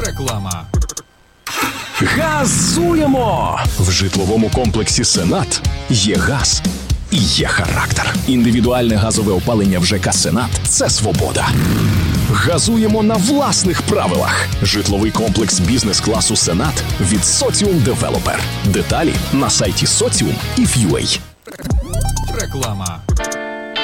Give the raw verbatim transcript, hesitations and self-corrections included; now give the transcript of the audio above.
Реклама. Газуємо! В житловому комплексі «Сенат» є газ і є характер. Індивідуальне газове опалення в ЖК «Сенат» – це свобода. Газуємо на власних правилах. Житловий комплекс бізнес-класу «Сенат» від Соціум Девелопер. Деталі на сайті Соціум і Ф'юей. Реклама.